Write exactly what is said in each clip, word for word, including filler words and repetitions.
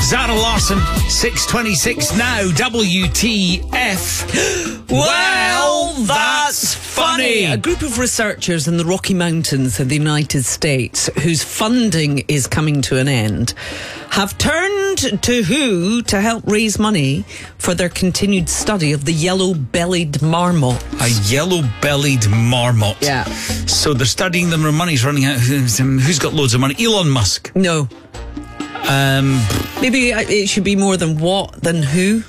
Zara Larson, six twenty-six now, W T F. Well, that's funny. A group of researchers in the Rocky Mountains of the United States, whose funding is coming to an end, have turned to who to help raise money for their continued study of the yellow-bellied marmot. A yellow-bellied marmot. Yeah. So they're studying them, their money's running out. Who's, who's got loads of money? Elon Musk. No. Um, Maybe it should be more than what than who.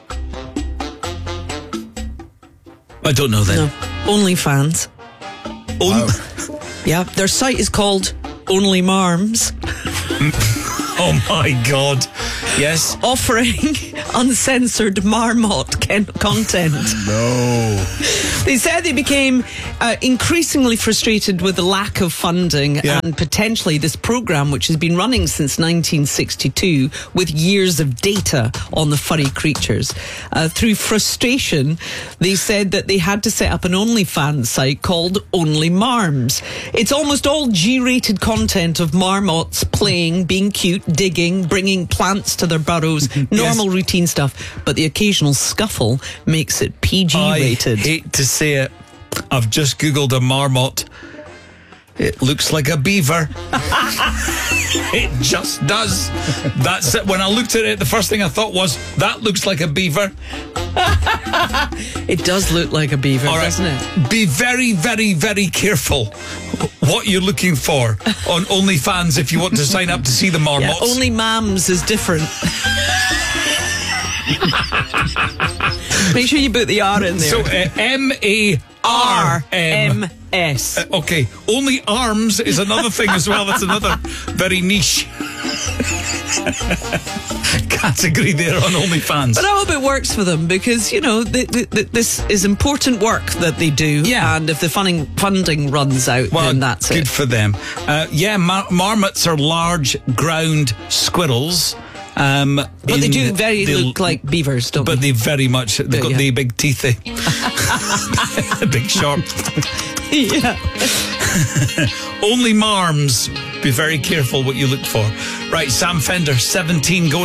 I don't know then. No. OnlyFans. On- Yeah, their site is called Only Marms. oh my God. Yes. Offering uncensored marmot ken- content. No. They said they became uh, increasingly frustrated with the lack of funding Yeah. and potentially this program, which has been running since nineteen sixty-two with years of data on the furry creatures. Uh, through frustration, they said that they had to set up an OnlyFans site called Only Marms. It's almost all G-rated content of marmots playing, being cute, digging, bringing plants to their burrows, normal Yes. routine stuff, but the occasional scuffle makes it P G rated. I hate to say it. I've just Googled a marmot. It looks like a beaver. It just does. That's it. When I looked at it, the first thing I thought was, that looks like a beaver. It does look like a beaver, All right. doesn't it? Be very, very, very careful what you're looking for on OnlyFans if you want to sign up to see the Yeah, marmots. only Mams is different. Make sure you put the R in there. So, uh, M A R M. M S. Uh, okay, only arms is another thing as well. That's another very niche category there on OnlyFans. But I hope it works for them because, you know, th- th- th- this is important work that they do. Yeah. And if the funding, funding runs out, Well, then that's good it. for them. Uh, yeah, mar- marmots are large ground squirrels. Um, But they in do very the- look like beavers, don't But they? they very much, they've But, got yeah. the big teeth, eh? Big sharp. Yeah. Only marms. Be very careful what you look for. Right, Sam Fender, seventeen going.